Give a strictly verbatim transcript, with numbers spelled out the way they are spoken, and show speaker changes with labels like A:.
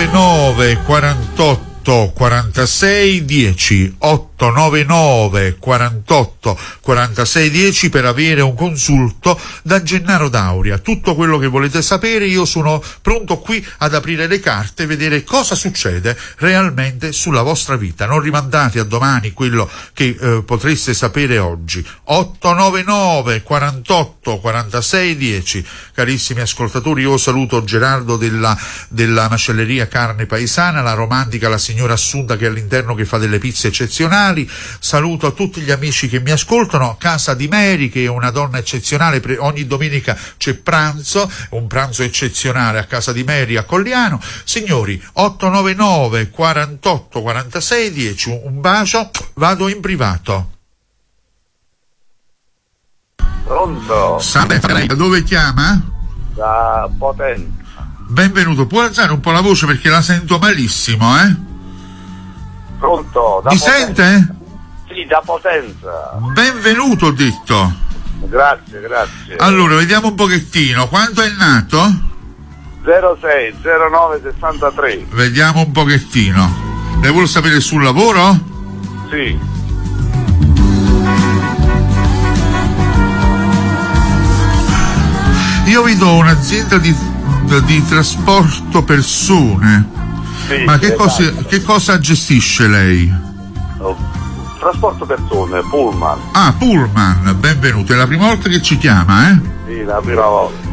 A: nove quarantotto quarantasei dieci, otto nove nove quarantotto quarantasei dieci per avere un consulto da Gennaro D'Auria. Tutto quello che volete sapere, io sono pronto qui ad aprire le carte e vedere cosa succede realmente sulla vostra vita. Non rimandate a domani quello che eh, potreste sapere oggi. otto nove nove quarantotto quarantasei dieci. Carissimi ascoltatori, io saluto Gerardo della, della macelleria Carne Paesana, la romantica, la signora Assunta che è all'interno, che fa delle pizze eccezionali. Saluto a tutti gli amici che mi ascoltano. Casa di Mary, che è una donna eccezionale, ogni domenica c'è pranzo, un pranzo eccezionale a Casa di Mary a Colliano. Signori, otto nove nove quarantotto quarantasei dieci, un bacio, vado in privato.
B: Pronto?
A: Salve, da dove chiama?
B: Da Potenza.
A: Benvenuto, può alzare un po' la voce perché la sento malissimo, eh?
B: Pronto? Da
A: Mi
B: Potenza.
A: sente?
B: Sì, da Potenza.
A: Benvenuto, ho detto.
B: Grazie, grazie.
A: Allora, vediamo un pochettino. Quanto è nato?
B: zero sei zero nove sessantatré.
A: Vediamo un pochettino. Lei vuole sapere sul lavoro?
B: Sì.
A: Io vi do un'azienda di, di trasporto persone.
B: Sì,
A: Ma che,
B: esatto.
A: cosa, che cosa gestisce lei?
B: Oh, trasporto persone, pullman.
A: Ah, pullman, benvenuto. È la prima volta che ci chiama, eh?
B: Sì, la prima volta.